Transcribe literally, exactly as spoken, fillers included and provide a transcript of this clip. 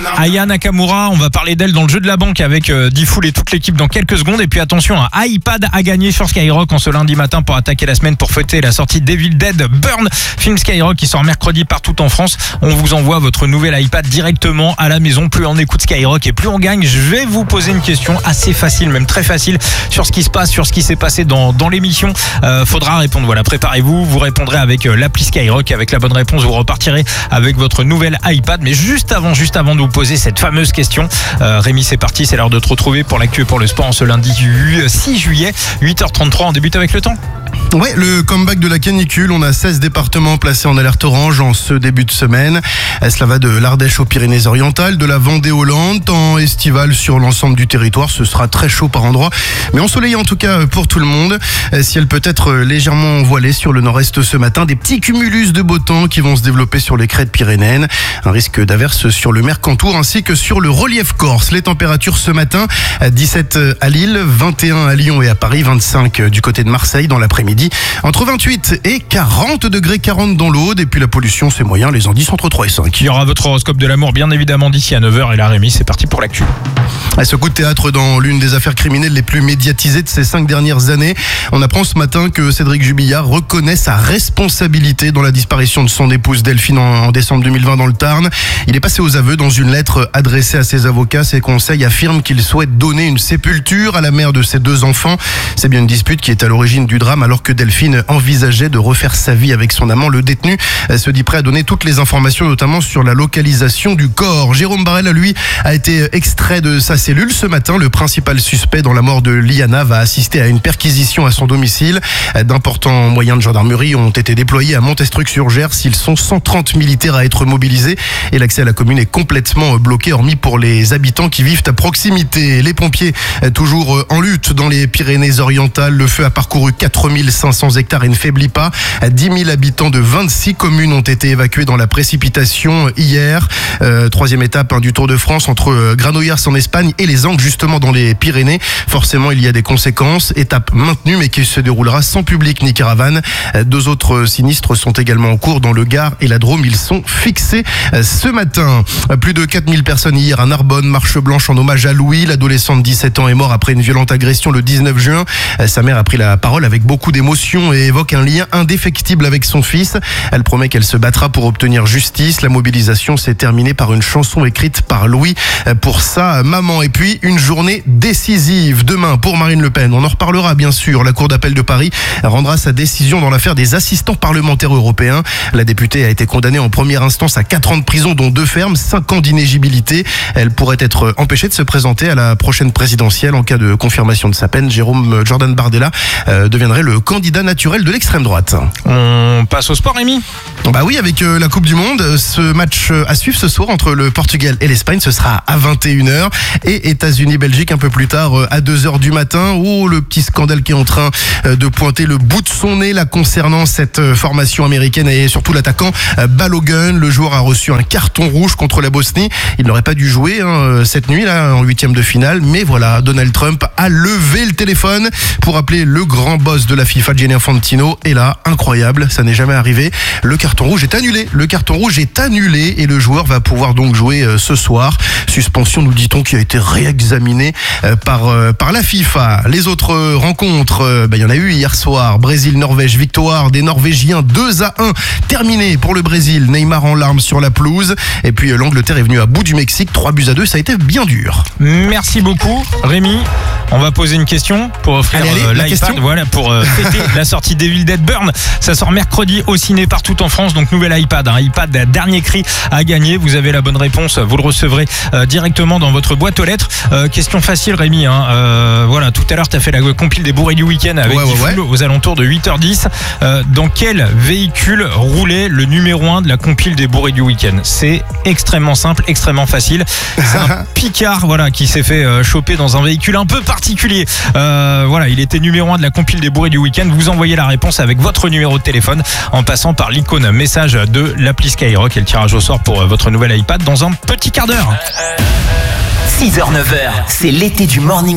Aya Nakamura, on va parler d'elle dans le jeu de la banque avec euh, Diffoul et toute l'équipe dans quelques secondes. Et puis attention, un iPad à gagner sur Skyrock en ce lundi matin pour attaquer la semaine pour fêter la sortie d'Evil Dead Burn, film Skyrock qui sort mercredi partout en France. On vous envoie votre nouvel iPad directement à la maison. Plus on écoute Skyrock et plus on gagne. Je vais vous poser une question assez facile, même très facile, sur ce qui se passe, sur ce qui s'est passé dans, dans l'émission. Euh, faudra répondre, voilà, préparez-vous. Vous répondrez avec euh, l'appli Skyrock. Avec la bonne réponse, vous repartirez avec votre nouvel iPad. Mais juste avant, juste avant de vous poser cette fameuse question, euh, Rémi, c'est parti, c'est l'heure de te retrouver pour l'actu et pour le sport en ce lundi six juillet, huit heures trente-trois. On débute avec le temps. Ouais, le comeback de la canicule. On a seize départements placés en alerte orange en ce début de semaine. Cela va de l'Ardèche aux Pyrénées-Orientales, de la Vendée aux Landes, temps estival sur l'ensemble du territoire. Ce sera très chaud par endroits, mais ensoleillé en tout cas pour tout le monde. Ciel peut être légèrement voilé sur le nord-est ce matin. Des petits cumulus de beau temps qui vont se développer sur les crêtes pyrénéennes. Un risque d'averse sur le Mercantour ainsi que sur le relief corse. Les températures ce matin, dix-sept à Lille, vingt et un à Lyon et à Paris, vingt-cinq du côté de Marseille dans l'après-midi. Entre vingt-huit et quarante degrés, quarante dans l'Aude. Et puis la pollution, c'est moyen, les indices entre trois et cinq. Il y aura votre horoscope de l'amour, bien évidemment, d'ici à neuf heures. Et là, Rémi, c'est parti pour l'actu. Ce coup de théâtre dans l'une des affaires criminelles les plus médiatisées de ces cinq dernières années. On apprend ce matin que Cédric Jubillard reconnaît sa responsabilité dans la disparition de son épouse Delphine en décembre deux mille vingt dans le Tarn. Il est passé aux aveux dans une lettre adressée à ses avocats. Ses conseils affirment qu'il souhaite donner une sépulture à la mère de ses deux enfants. C'est bien une dispute qui est à l'origine du drame alors que Delphine envisageait de refaire sa vie avec son amant. Le détenu se dit prêt à donner toutes les informations, notamment sur la localisation du corps. Jérôme Barrel, lui, a été extrait de sa cellule ce matin. Le principal suspect dans la mort de Liana va assister à une perquisition à son domicile. D'importants moyens de gendarmerie ont été déployés à Montestruc-sur-Gers. Ils sont cent trente militaires à être mobilisés et l'accès à la commune est complètement bloqué, hormis pour les habitants qui vivent à proximité. Les pompiers, toujours en lutte dans les Pyrénées-Orientales. Le feu a parcouru quatre mille cinq cents hectares et ne faiblit pas. dix mille habitants de vingt-six communes ont été évacués dans la précipitation hier. Euh, troisième étape hein, du Tour de France entre Granollers en Espagne et les Angles justement dans les Pyrénées. Forcément, il y a des conséquences. Étape maintenue mais qui se déroulera sans public ni caravane. Deux autres sinistres sont également en cours dans le Gard et la Drôme. Ils sont fixés ce matin. Plus de quatre mille personnes hier à Narbonne. Marche blanche en hommage à Louis. L'adolescent de dix-sept ans est mort après une violente agression le dix-neuf juin. Sa mère a pris la parole avec beaucoup d'émotion et évoque un lien indéfectible avec son fils. Elle promet qu'elle se battra pour obtenir justice. La mobilisation s'est terminée par une chanson écrite par Louis pour sa maman. Et puis une journée décisive demain pour Marine Le Pen. On en reparlera bien sûr. La Cour d'appel de Paris rendra sa décision dans l'affaire des assistants parlementaires européens. La députée a été condamnée en première instance à quatre ans de prison dont deux fermes, cinq ans d'inéligibilité. Elle pourrait être empêchée de se présenter à la prochaine présidentielle en cas de confirmation de sa peine. Jérôme Jordan Bardella euh, deviendrait le candidat naturel de l'extrême droite. On passe au sport, Rémi ? Bah oui, avec euh, la Coupe du Monde, ce match à suivre ce soir entre le Portugal et l'Espagne, ce sera à vingt et une heures et États-Unis-Belgique un peu plus tard euh, à deux heures du matin. Oh, le petit scandale qui est en train euh, de pointer le bout de son nez là concernant cette euh, formation américaine et surtout l'attaquant euh, Balogun. Le joueur a reçu un carton rouge contre la Bosnie. Il n'aurait pas dû jouer hein, cette nuit là en huitième de finale, mais voilà, Donald Trump a levé le téléphone pour appeler le grand boss de la FIFA, Gianni Infantino. Et là, incroyable, ça n'est jamais arrivé. Le carton rouge est annulé. Le carton rouge est annulé et le joueur va pouvoir donc jouer euh, ce soir. Suspension, nous dit-on, qui a été réexaminée euh, par euh, par la FIFA. Les autres euh, rencontres, euh, bah, il y en a eu hier soir. Brésil-Norvège, victoire des Norvégiens deux à un. Terminé pour le Brésil. Neymar en larmes sur la pelouse. Et puis euh, l'Angleterre est venue à bout du Mexique. trois buts à deux, ça a été bien dur. Merci beaucoup, Rémi. On va poser une question pour offrir allez, allez, euh, la l'iPad. question. Voilà, pour euh, fêter la sortie d'Evil Dead Burn. Ça sort mercredi au ciné partout en France. Donc nouvel iPad, un iPad dernier cri à gagner. Vous avez la bonne réponse, vous le recevrez euh, directement dans votre boîte aux lettres. Euh, question facile, Rémi. Hein. Euh, voilà, tout à l'heure, tu as fait la compile des bourrés du week-end avec ouais, ouais, Diffoul ouais. aux alentours de huit heures dix. Euh, dans quel véhicule roulait le numéro un de la compile des bourrés du week-end ? C'est extrêmement simple, extrêmement facile. C'est un Picard, voilà, qui s'est fait euh, choper dans un véhicule un peu particulier. Euh, voilà, il était numéro un de la compile des bourrés du week-end. Vous envoyez la réponse avec votre numéro de téléphone en passant par l'icône message de l'appli Skyrock et le tirage au sort pour votre nouvel iPad dans un petit quart d'heure. six heures neuf heures, c'est l'été du morning.